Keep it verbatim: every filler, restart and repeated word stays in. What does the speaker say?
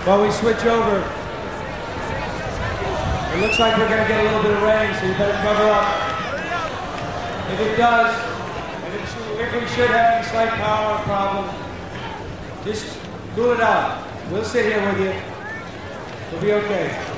While we switch over, it looks like we're going to get a little bit of rain, so you better cover up. If it does, if, it should, if we should have any slight power problem, just cool it out. We'll sit here with you. We'll be okay.